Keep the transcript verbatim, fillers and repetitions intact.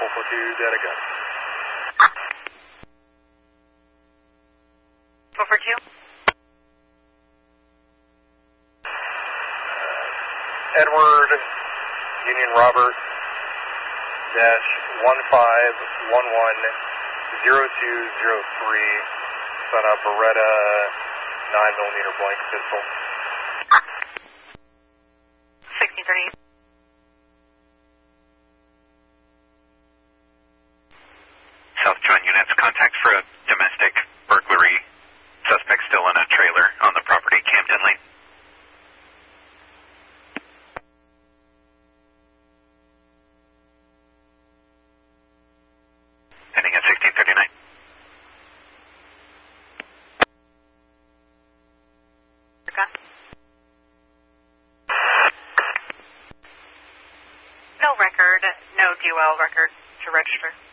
four four two, data go. four four two? Edward, Union Robert, dash one five one one zero two zero three, set up Beretta nine millimeter blank pistol. sixteen thirty. South John units, contact for a domestic burglary. Suspect still in a trailer on the property, Camden Lane. Ending at sixteen thirty-nine. No record, no D O L record to register.